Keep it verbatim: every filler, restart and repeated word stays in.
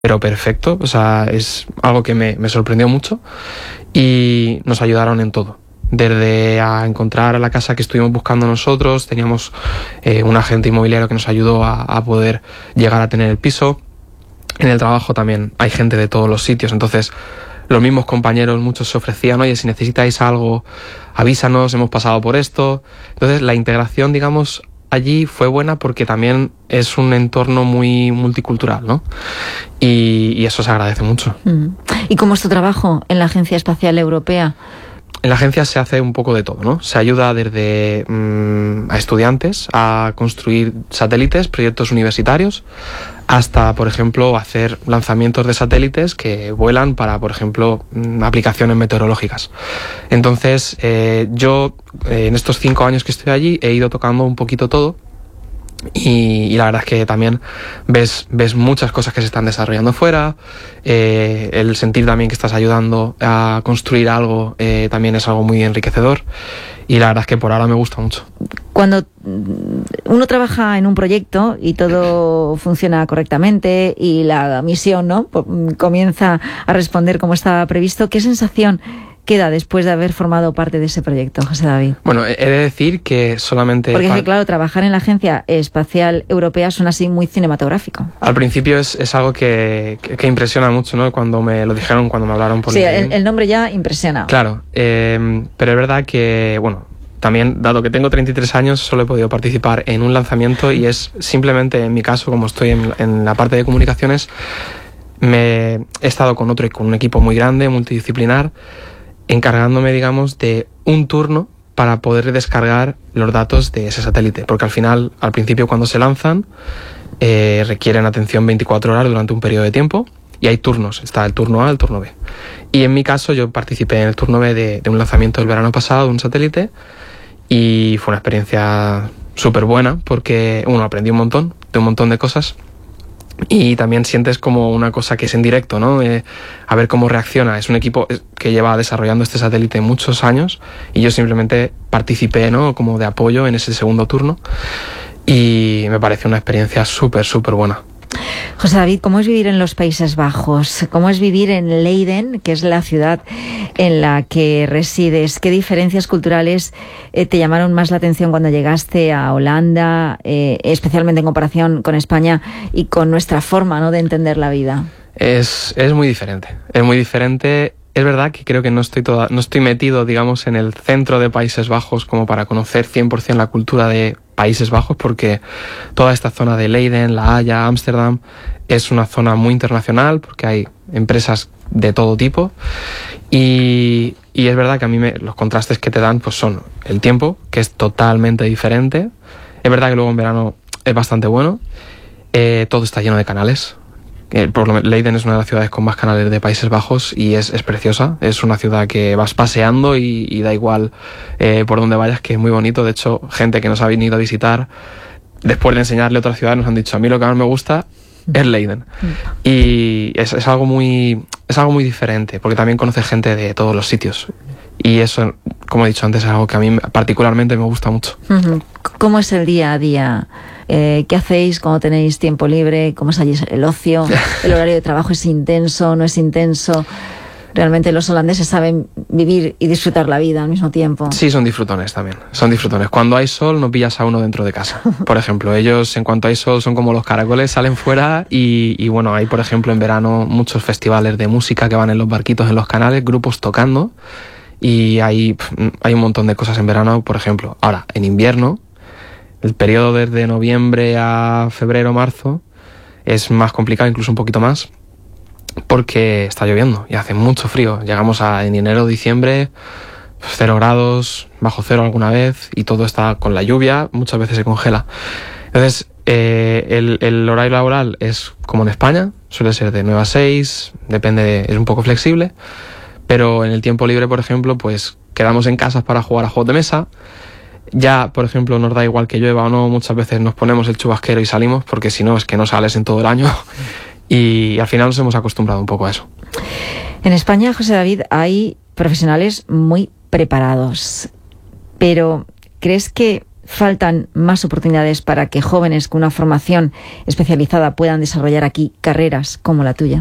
pero perfecto, o sea, es algo que me, me sorprendió mucho y nos ayudaron en todo. Desde a encontrar la casa que estuvimos buscando nosotros, teníamos eh, un agente inmobiliario que nos ayudó a, a poder llegar a tener el piso. En el trabajo también hay gente de todos los sitios, entonces los mismos compañeros, muchos se ofrecían, oye, si necesitáis algo, avísanos, hemos pasado por esto. Entonces la integración, digamos, allí fue buena porque también es un entorno muy multicultural, ¿no? Y, y eso se agradece mucho. ¿Y cómo es tu trabajo en la Agencia Espacial Europea? En la agencia se hace un poco de todo, ¿no? Se ayuda desde mmm, a estudiantes a construir satélites, proyectos universitarios, hasta, por ejemplo, hacer lanzamientos de satélites que vuelan para, por ejemplo, aplicaciones meteorológicas. Entonces, eh, yo eh, en estos cinco años que estoy allí he ido tocando un poquito todo. Y, y la verdad es que también ves, ves muchas cosas que se están desarrollando fuera, eh, el sentir también que estás ayudando a construir algo eh, también es algo muy enriquecedor y la verdad es que por ahora me gusta mucho. Cuando uno trabaja en un proyecto y todo funciona correctamente y la misión, ¿no?, comienza a responder como estaba previsto, ¿qué sensación queda después de haber formado parte de ese proyecto, José David? Bueno, he de decir que solamente... Porque es que, claro, trabajar en la Agencia Espacial Europea suena así muy cinematográfico. Al principio es, es algo que, que, que impresiona mucho, ¿no? Cuando me lo dijeron, cuando me hablaron por Sí, el, el nombre ya impresiona. Claro, eh, pero es verdad que, bueno, también, dado que tengo treinta y tres años, solo he podido participar en un lanzamiento y es simplemente, en mi caso, como estoy en, en la parte de comunicaciones, me he estado con otro, con un equipo muy grande, multidisciplinar, encargándome, digamos, de un turno para poder descargar los datos de ese satélite, porque al final, al principio cuando se lanzan, eh, requieren atención veinticuatro horas durante un periodo de tiempo y hay turnos, está el turno A, el turno B. Y en mi caso yo participé en el turno B de, de un lanzamiento del verano pasado de un satélite y fue una experiencia súper buena porque, uno, aprendí un montón, de un montón de cosas. Y también sientes como una cosa que es en directo, ¿no? Eh, a ver cómo reacciona. Es un equipo que lleva desarrollando este satélite muchos años y yo simplemente participé, ¿no?, como de apoyo en ese segundo turno y me pareció una experiencia súper, súper buena. José David, ¿cómo es vivir en los Países Bajos? ¿Cómo es vivir en Leiden, que es la ciudad en la que resides? ¿Qué diferencias culturales eh, te llamaron más la atención cuando llegaste a Holanda, eh, especialmente en comparación con España y con nuestra forma, ¿no?, de entender la vida? Es, es muy diferente, es muy diferente. Es verdad que creo que no estoy toda, no estoy metido, digamos, en el centro de Países Bajos como para conocer cien por ciento la cultura de Países Bajos, porque toda esta zona de Leiden, La Haya, Ámsterdam, es una zona muy internacional porque hay empresas de todo tipo y, y es verdad que a mí me, los contrastes que te dan pues son el tiempo, que es totalmente diferente. Es verdad que luego en verano es bastante bueno, eh, todo está lleno de canales. Por lo menos Leiden es una de las ciudades con más canales de Países Bajos y es, es preciosa. Es una ciudad que vas paseando y, y da igual eh, por donde vayas, que es muy bonito. De hecho, gente que nos ha venido a visitar, después de enseñarle otras ciudades, nos han dicho, a mí lo que más me gusta es Leiden. Y es, es algo muy es algo muy diferente, porque también conoces gente de todos los sitios. Y eso, como he dicho antes, es algo que a mí particularmente me gusta mucho. ¿Cómo es el día a día? Eh, ¿Qué hacéis cuando tenéis tiempo libre? ¿Cómo es allí el ocio? ¿El horario de trabajo es intenso, no es intenso? ¿Realmente los holandeses saben vivir y disfrutar la vida al mismo tiempo? Sí, son disfrutones también, son disfrutones. Cuando hay sol no pillas a uno dentro de casa. Por ejemplo, ellos en cuanto hay sol son como los caracoles, salen fuera y, y bueno, hay por ejemplo en verano muchos festivales de música que van en los barquitos en los canales, grupos tocando y hay, hay un montón de cosas en verano, por ejemplo. Ahora, en invierno, el periodo desde noviembre a febrero, marzo, es más complicado, incluso un poquito más, porque está lloviendo y hace mucho frío. Llegamos a en enero, diciembre, cero grados, bajo cero alguna vez, y todo está con la lluvia, muchas veces se congela. Entonces, eh, el, el horario laboral es como en España, suele ser de nueve a seis, depende, de, es un poco flexible, pero en el tiempo libre, por ejemplo, pues quedamos en casas para jugar a juegos de mesa. Ya, por ejemplo, nos da igual que llueva o no, muchas veces nos ponemos el chubasquero y salimos, porque si no, es que no sales en todo el año. Y al final nos hemos acostumbrado un poco a eso. En España, José David, hay profesionales muy preparados, pero ¿crees que faltan más oportunidades para que jóvenes con una formación especializada puedan desarrollar aquí carreras como la tuya?